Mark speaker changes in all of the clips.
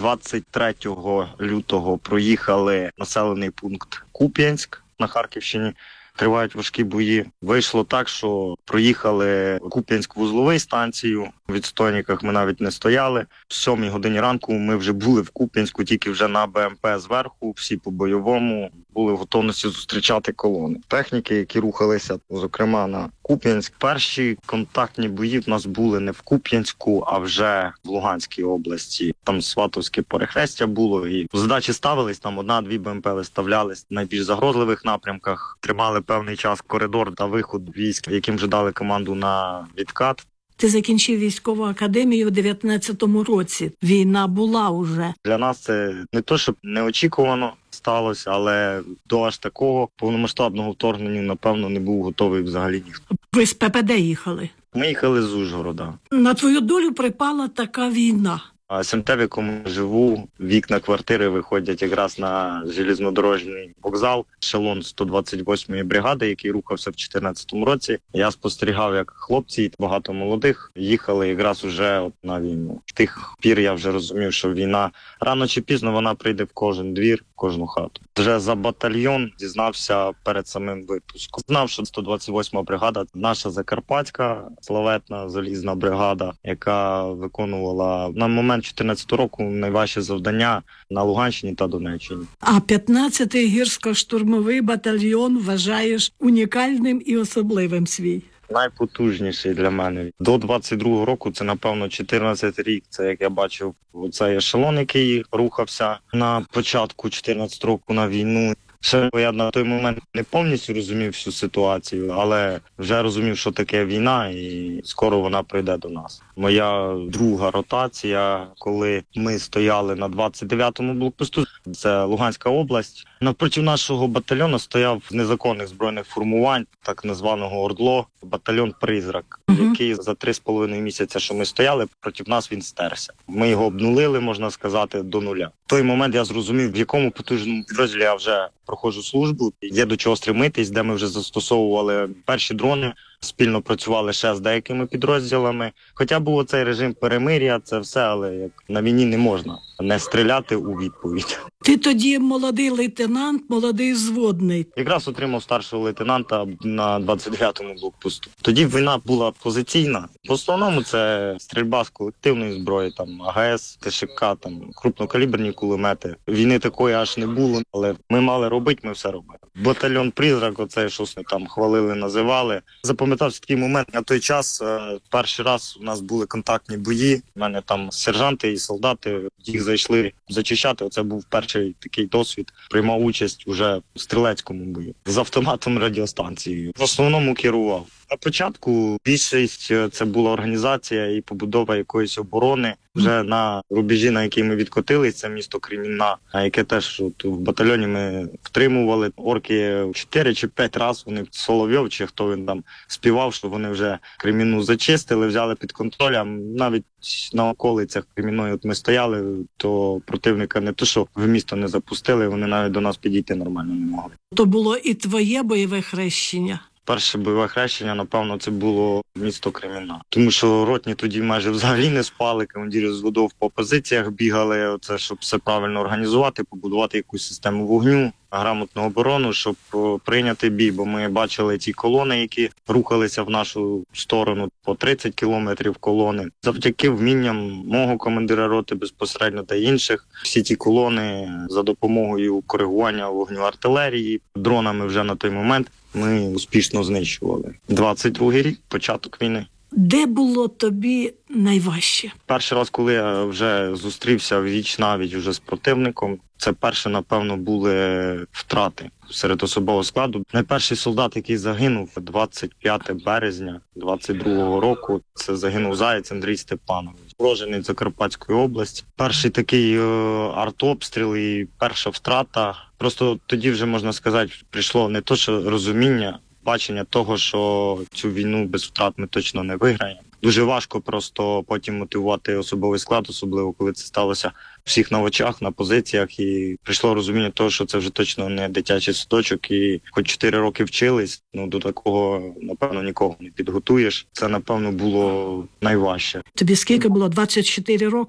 Speaker 1: 23 лютого проїхали населений пункт Куп'янськ на Харківщині. Тривають важкі бої. Вийшло так, що проїхали Куп'янськ-вузловий станцію. В відстойниках ми навіть не стояли. В 7 годині ранку ми вже були в Куп'янську, тільки вже на БМП зверху, всі по-бойовому, були в готовності зустрічати колони. Техніки, які рухалися, зокрема, на Куп'янськ. Перші контактні бої в нас були не в Куп'янську, а вже в Луганській області. Там Сватовське перехрестя було, і задачі ставились, там 1-2 БМП виставлялись в найбільш загрозливих напрямках. Тримали певний час коридор та виход військ, яким вже дали команду на відкат.
Speaker 2: Ти закінчив військову академію у 19-му році. Війна була уже.
Speaker 1: Для нас це не то, щоб неочікувано сталося, але до аж такого повномасштабного вторгнення, напевно, не був готовий взагалі ніхто.
Speaker 2: Ви з ППД їхали?
Speaker 1: Ми їхали з Ужгорода.
Speaker 2: На твою долю припала така війна.
Speaker 1: А СМТ, в якому живу, вікна квартири виходять якраз на железнодорожній вокзал, ешелон 128-ї бригади, який рухався в 2014 році. Я спостерігав, як хлопці, багато молодих, їхали якраз уже на війну. З тих пір я вже розумів, що війна рано чи пізно вона прийде в кожен двір, в кожну хату. Вже за батальйон дізнався перед самим випуском. Знав, що 128-ма бригада – наша закарпатська, славетна залізна бригада, яка виконувала на момент 2014 року найважче завдання на Луганщині та Донеччині.
Speaker 2: А 15-й гірсько-штурмовий батальйон вважаєш унікальним і особливим свій?
Speaker 1: Найпотужніший для мене. До 22-го року, це, напевно, 14 рік. Це, як я бачив, оцей ешелон, який рухався на початку 14 року на війну. Ще я на той момент не повністю розумів всю ситуацію, але вже розумів, що таке війна, і скоро вона прийде до нас. Моя друга ротація, коли ми стояли на 29-му блокпосту, це Луганська область. Навпроти нашого батальйону стояв з незаконних збройних формувань, так званого ОРДЛО, батальйон «Призрак», який за 3,5 місяця, що ми стояли, проти нас він стерся. Ми його обнулили, можна сказати, до нуля. В той момент я зрозумів, в якому потужному підрозділі я вже проходжу службу, є до чого стремитись, де ми вже застосовували перші дрони, спільно працювали ще з деякими підрозділами. Хоча був цей режим перемир'я, це все, але як на війні не можна не стріляти у відповідь.
Speaker 2: Ти тоді молодий лейтенант, молодий взводний.
Speaker 1: Якраз отримав старшого лейтенанта на 29-му блокпосту. Тоді війна була позиційна. В основному це стрільба з колективної зброї, там АГС, ТШК, там крупнокаліберні кулемети. Війни такої аж не було, але ми мали робити, ми все робили. Батальйон «Призрак», оцей, що там хвалили, називали. Запам'ятався такий момент. На той час перший раз у нас були контактні бої. У мене там сержанти і солдати, їх зайшли зачищати. Оце був перший такий досвід. Приймав участь уже в стрілецькому бою. З автоматом радіостанцією. В основному керував. На початку більшість це була організація і побудова якоїсь оборони. Вже на рубежі, на який ми відкотились, це місто Кремінна, яке теж в батальйоні ми втримували. Орки 4 чи 5 разів, вони Соловйов, чи хто він там співав, що вони вже Кремінну зачистили, взяли під контроль. А навіть на околицях Кремінної от ми стояли, то противника не то, що в місто не запустили, вони навіть до нас підійти нормально не могли.
Speaker 2: То було і твоє бойове хрещення?
Speaker 1: Перше бойове хрещення, напевно, це було місто Кремінна. Тому що ротні тоді майже взагалі не спали, командири взводів по позиціях бігали, оце, щоб все правильно організувати, побудувати якусь систему вогню, грамотну оборону, щоб прийняти бій. Бо ми бачили ті колони, які рухалися в нашу сторону, по 30 кілометрів колони. Завдяки вмінням мого командира роти безпосередньо та інших, всі ті колони за допомогою коригування вогню артилерії, дронами вже на той момент, ми успішно знищували. 22-й рік, початок війни.
Speaker 2: Де було тобі найважче?
Speaker 1: Перший раз, коли я вже зустрівся віч-навіч вже з противником, це перше, напевно, були втрати серед особового складу. Найперший солдат, який загинув 25 березня 22-го року, це загинув Заєць Андрій Степанович, уроджений Закарпатської області. Перший такий артобстріл і перша втрата. Просто тоді вже, можна сказати, прийшло не то, що розуміння, бачення того, що цю війну без втрат ми точно не виграємо. Дуже важко просто потім мотивувати особовий склад, особливо коли це сталося всіх на очах, на позиціях. І прийшло розуміння того, що це вже точно не дитячий садочок. І хоч 4 роки вчились, до такого, напевно, нікого не підготуєш. Це, напевно, було найважче.
Speaker 2: Тобі скільки було? 24 роки?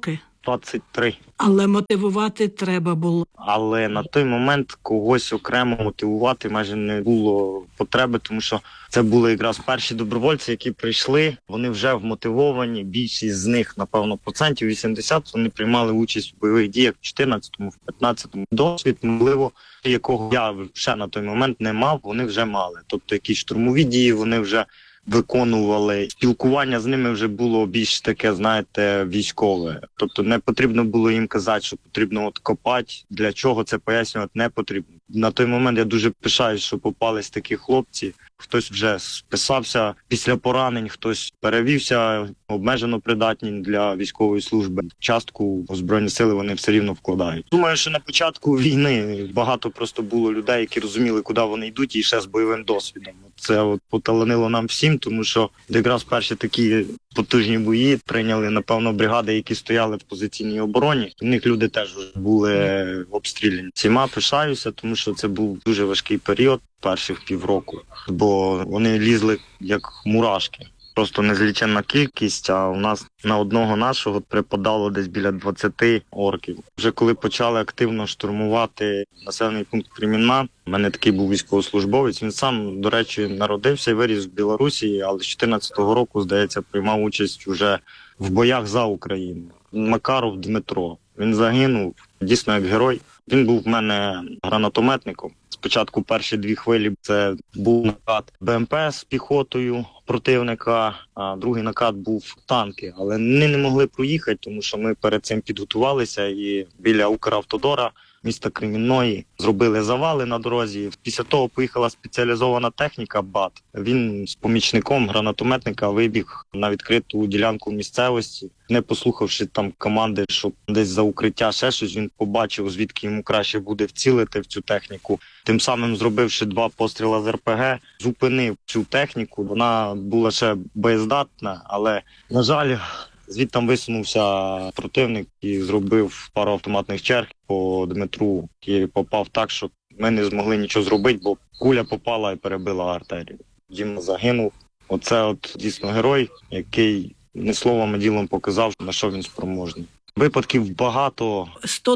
Speaker 1: 23.
Speaker 2: Але мотивувати треба було.
Speaker 1: Але на той момент когось окремо мотивувати майже не було потреби, тому що це були якраз перші добровольці, які прийшли. Вони вже вмотивовані. Більшість з них, напевно, процентів 80, вони приймали участь у бойових діях в 14-му, в 15-му. Досвід, можливо, якого я ще на той момент не мав, вони вже мали. Тобто якісь штурмові дії вони вже виконували. Спілкування з ними вже було більш таке, знаєте, військове. Тобто не потрібно було їм казати, що потрібно от копати. Для чого це пояснювати не потрібно. На той момент я дуже пишаюсь, що попались такі хлопці. Хтось вже списався після поранень, хтось перевівся, обмежено придатні для військової служби. Частку у Збройні сили вони все рівно вкладають. Думаю, що на початку війни багато просто було людей, які розуміли, куди вони йдуть, і ще з бойовим досвідом. Це от поталанило нам всім, тому що якраз перші такі потужні бої прийняли, напевно, бригади, які стояли в позиційній обороні. У них люди теж були обстріляні. Всіма пишаюся, тому що це був дуже важкий період перших півроку, бо вони лізли як мурашки. Просто незліченна кількість, а у нас на одного нашого припадало десь біля 20 орків. Вже коли почали активно штурмувати населений пункт Кремінна, у мене такий був військовослужбовець, він сам, до речі, народився і виріс в Білорусі, але з 14-го року, здається, приймав участь уже в боях за Україну. Макаров Дмитро. Він загинув, дійсно як герой. Він був в мене гранатометником. Спочатку перші 2 хвилі це був накат БМП з піхотою противника, а другий накат був танки. Але вони не могли проїхати, тому що ми перед цим підготувалися і біля Укравтодора міста Кремінної зробили завали на дорозі. Після того поїхала спеціалізована техніка БАТ. Він з помічником гранатометника вибіг на відкриту ділянку місцевості. Не послухавши там команди, що десь за укриття ще щось, він побачив, звідки йому краще буде вцілити в цю техніку. Тим самим, зробивши 2 постріли з РПГ, зупинив цю техніку. Вона була ще боєздатна, але, на жаль, звідти висунувся противник і зробив пару автоматних черг по Дмитру, і попав так, що ми не змогли нічого зробити, бо куля попала і перебила артерію. Дім загинув. Оце от дійсно герой, який не словом, а ділом показав, на що він спроможний. Випадків багато.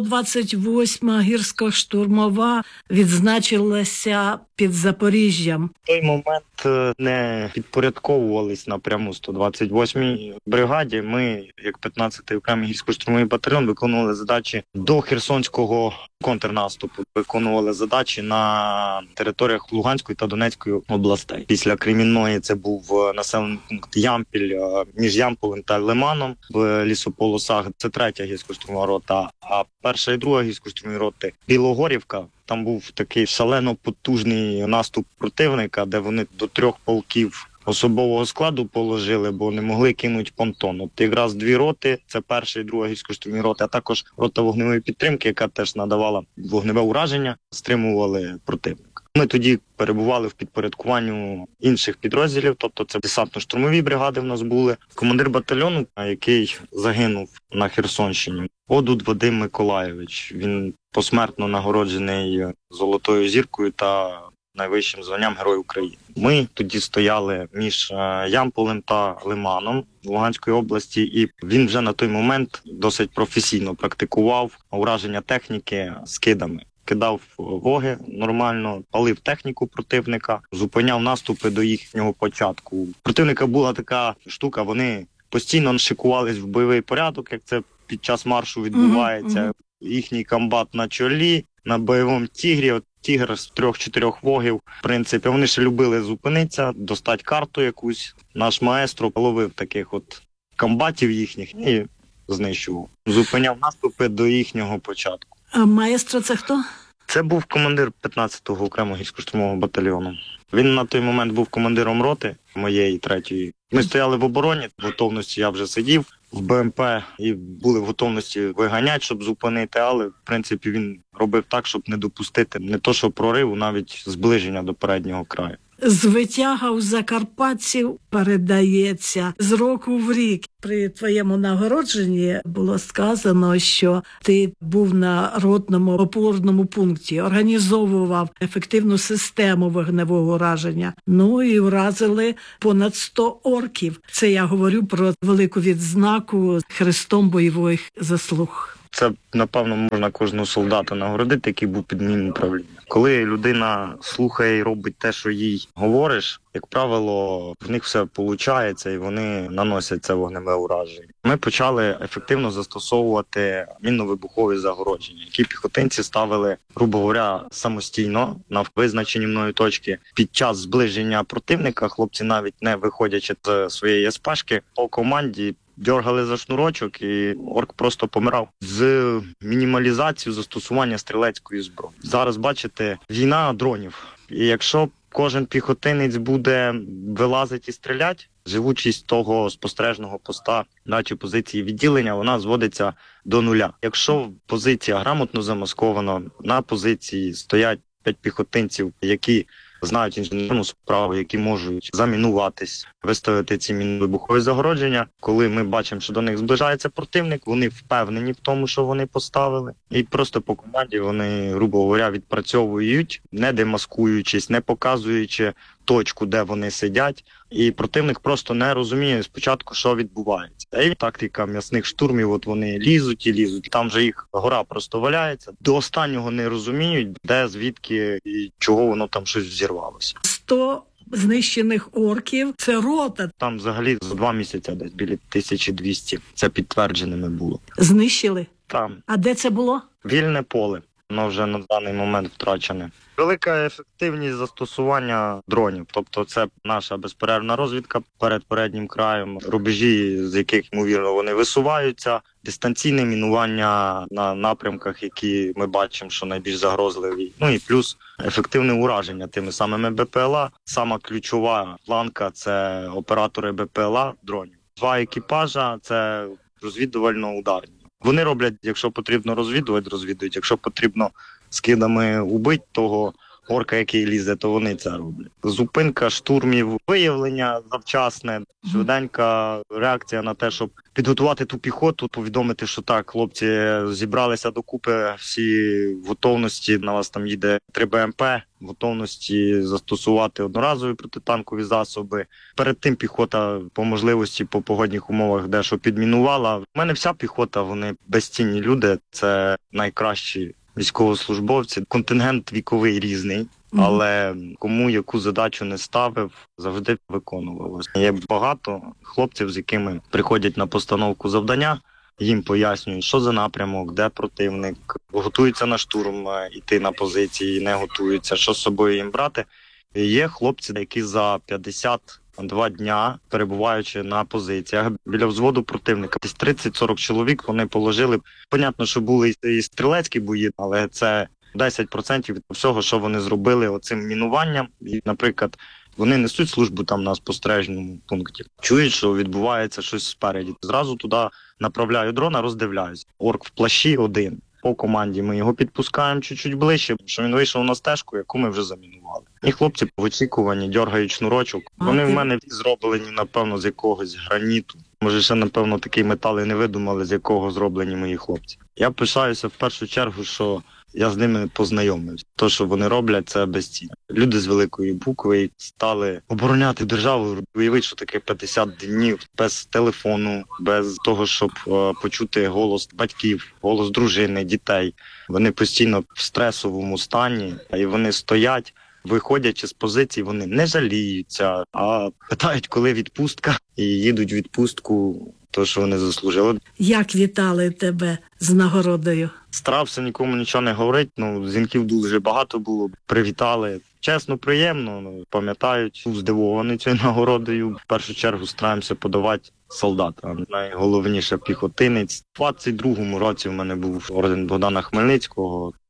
Speaker 2: 128-ма гірсько-штурмова відзначилася під Запоріжжям.
Speaker 1: В той момент не підпорядковувались напряму 128-й бригаді. Ми, як 15-й окремий гірсько-штурмовий батальйон, виконували задачі до Херсонського контрнаступу. Виконували задачі на територіях Луганської та Донецької областей. Після Кремінної це був населений пункт Ямпіль між Ямполем та Лиманом в лісополосах. Це 3-я гірсько-штурмова рота, а 1-ша і 2-га гірсько-штурмові роти Білогорівка. Там був такий шалено потужний наступ противника, де вони до 3 полків особового складу положили, бо не могли кинути понтон. От якраз 2 роти, це 1-ша і 2-га гірсько-штурмові роти, а також рота вогневої підтримки, яка теж надавала вогневе ураження, стримували противника. Ми тоді перебували в підпорядкуванню інших підрозділів, тобто це десантно-штурмові бригади в нас були. Командир батальйону, який загинув на Херсонщині, Одуд Вадим Миколайович. Він посмертно нагороджений Золотою зіркою та найвищим званням Герой України. Ми тоді стояли між Ямполем та Лиманом в Луганської області, і він вже на той момент досить професійно практикував ураження техніки скидами. Кидав воги нормально, палив техніку противника, зупиняв наступи до їхнього початку. У противника була така штука, вони постійно шикувались в бойовий порядок, як це під час маршу відбувається. Їхній комбат на чолі, на бойовому тігрі, тігр з 3-4 вогів. В принципі, вони ще любили зупинитися, достати карту якусь. Наш маестро ловив таких от комбатів їхніх і знищував. Зупиняв наступи до їхнього початку.
Speaker 2: А маестро це хто?
Speaker 1: Це був командир 15-го окремого гірсько-штурмового батальйону. Він на той момент був командиром роти моєї 3-ї. Ми стояли в обороні, в готовності я вже сидів в БМП і були в готовності виганяти, щоб зупинити, але в принципі він робив так, щоб не допустити не то що прориву, навіть зближення до переднього краю.
Speaker 2: Звитяга у закарпатців передається з року в рік. При твоєму нагородженні було сказано, що ти був на ротному опорному пункті, організовував ефективну систему вогневого ураження. Ну і вразили понад 100 орків. Це я говорю про велику відзнаку Хрестом бойових заслуг.
Speaker 1: Це, напевно, можна кожного солдата нагородити, який був під моїм управлінням. Коли людина слухає і робить те, що їй говориш, як правило, в них все виходить і вони наносять це вогневе ураження. Ми почали ефективно застосовувати мінно-вибухові загородження, які піхотинці ставили, грубо говоря, самостійно на визначені мною точки. Під час зближення противника хлопці, навіть не виходячи з своєї СПшки, по команді дьоргали за шнурочок, і орк просто помирав. З мінімалізацією застосування стрілецької зброї. Зараз, бачите, війна дронів. І якщо кожен піхотинець буде вилазити і стріляти, живучість того спостережного поста на чи позиції відділення, вона зводиться до нуля. Якщо позиція грамотно замаскована, на позиції стоять 5 піхотинців, які знають інженерну справу, які можуть замінуватись, виставити ці мінно-вибухові загородження. Коли ми бачимо, що до них зближається противник, вони впевнені в тому, що вони поставили. І просто по команді вони, грубо говоря, відпрацьовують, не демаскуючись, не показуючи точку, де вони сидять. І противник просто не розуміє спочатку, що відбувається. І тактика м'ясних штурмів, от вони лізуть і лізуть. Там же їх гора просто валяється. До останнього не розуміють, де, звідки і чого воно там щось взірвалося.
Speaker 2: 100 знищених орків – це рота.
Speaker 1: Там взагалі за 2 місяці десь біля 1200. Це підтвердженими було.
Speaker 2: Знищили?
Speaker 1: Там.
Speaker 2: А де це було?
Speaker 1: Вільне поле. Воно вже на даний момент втрачене. Велика ефективність застосування дронів. Тобто це наша безперервна розвідка перед переднім краєм, рубежі, з яких, ймовірно, вони висуваються, дистанційне мінування на напрямках, які ми бачимо, що найбільш загрозливі. Ну і плюс ефективне ураження тими самими БПЛА. Сама ключова планка – це оператори БПЛА дронів. 2 екіпажа – це розвідувально-ударні. Вони роблять, якщо потрібно розвідують. Якщо потрібно скидами убити того орка, який лізе, то вони це роблять. Зупинка штурмів, виявлення завчасне, швиденька реакція на те, щоб підготувати ту піхоту, повідомити, що так, хлопці зібралися докупи, всі в готовності, на вас там їде 3 БМП, в готовності застосувати одноразові протитанкові засоби. Перед тим піхота по можливості, по погодних умовах дещо підмінувала. У мене вся піхота, вони безцінні люди, це найкращі військовослужбовці. Контингент віковий різний, але кому яку задачу не ставив, завжди виконувалось. Є багато хлопців, з якими приходять на постановку завдання, їм пояснюють, що за напрямок, де противник, готуються на штурм, іти на позиції, не готуються, що з собою їм брати. І є хлопці, які за 52 дня, перебуваючи на позиціях біля взводу противника, десь 30-40 чоловік вони положили. Понятно, що були і стрілецькі бої, але це 10% від всього, що вони зробили оцим мінуванням. І, наприклад, вони несуть службу там на спостережному пункті. Чують, що відбувається щось спереді. Зразу туди направляю дрона, роздивляюсь. Орк в плащі один. По команді ми його підпускаємо чуть-чуть ближче, що він вийшов на стежку, яку ми вже замінували. І хлопці в очікуванні дьоргають шнурочок. Вони в мене зроблені, напевно, з якогось граніту. Може, ще, напевно, такий метал і не видумали, з якого зроблені мої хлопці. Я пишаюся в першу чергу, що я з ними познайомився. То, що вони роблять, це безцінно. Люди з великої букви стали обороняти державу. Уявіть, що таке 50 днів без телефону, без того, щоб почути голос батьків, голос дружини, дітей. Вони постійно в стресовому стані, і вони стоять, виходячи з позицій, вони не жаліються, а питають, коли відпустка, і їдуть в відпустку, то, що вони заслужили.
Speaker 2: Як вітали тебе з нагородою?
Speaker 1: Старався нікому нічого не говорити, дзвінків дуже багато було, привітали. Чесно, приємно, пам'ятають, був здивований цією нагородою. В першу чергу стараємося подавати солдатам. Найголовніше піхотинець. У 22-му році в мене був орден Богдана Хмельницького.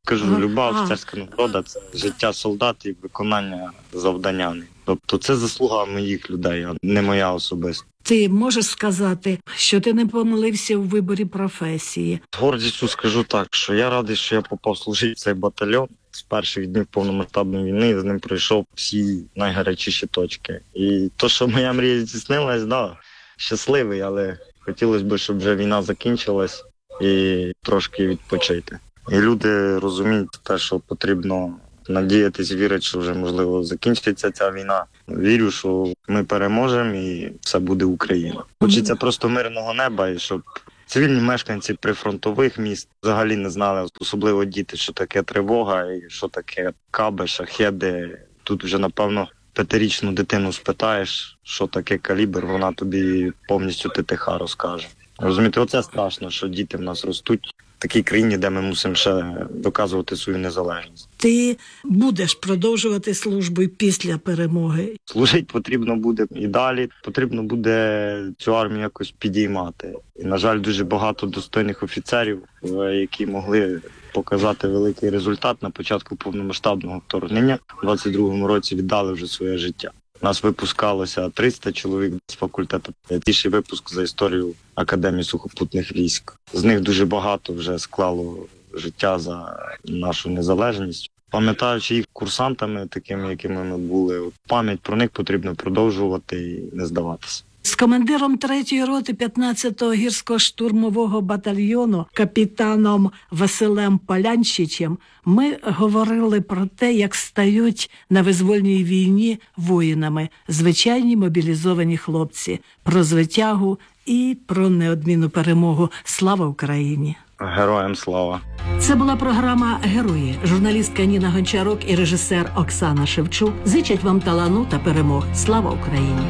Speaker 1: Кажу, люба офіцерська нагорода – це життя солдат і виконання завдання. Тобто це заслуга моїх людей, а не моя особиста.
Speaker 2: Ти можеш сказати, що ти не помилився у виборі професії?
Speaker 1: З гордістю скажу так, що я радий, що я попав служити в цей батальйон. З перших днів повномасштабної війни з ним пройшов всі найгарячіші точки. І то, що моя мрія здійснилась, да, щасливий, але хотілося б, щоб вже війна закінчилась і трошки відпочити. І люди розуміють те, що потрібно надіятись, вірити, що вже, можливо, закінчиться ця війна. Вірю, що ми переможемо і все буде Україна. Хочеться просто мирного неба, і щоб цивільні мешканці прифронтових міст взагалі не знали, особливо діти, що таке тривога і що таке каби, шахеди. Тут вже, напевно, 5-річну дитину спитаєш, що таке калібр, вона тобі повністю ТТХ розкаже. Розумієте, оце страшно, що діти в нас ростуть в такій країні, де ми мусимо ще доказувати свою незалежність.
Speaker 2: Ти будеш продовжувати службу і після перемоги?
Speaker 1: Служити потрібно буде і далі, потрібно буде цю армію якось підіймати. І, на жаль, дуже багато достойних офіцерів, які могли показати великий результат на початку повномасштабного вторгнення. У 22-му році віддали вже своє життя. Нас випускалося 300 чоловік з факультету. Найбільший випуск за історію Академії сухопутних військ. З них дуже багато вже склало життя за нашу незалежність. Пам'ятаючи їх курсантами, такими, якими ми були, пам'ять про них потрібно продовжувати і не здаватися.
Speaker 2: З командиром 3-ї роти 15-го гірсько-штурмового батальйону, капітаном Василем Полянщичем, ми говорили про те, як стають на визвольній війні воїнами звичайні мобілізовані хлопці, про звитягу і про неодмінну перемогу. Слава Україні!
Speaker 1: Героям слава!
Speaker 2: Це була програма «Герої». Журналістка Ніна Гончарук і режисер Оксана Шевчук зичать вам талану та перемог. Слава Україні!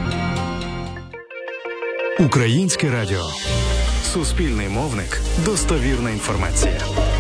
Speaker 3: Українське радіо. Суспільний мовник. Достовірна інформація.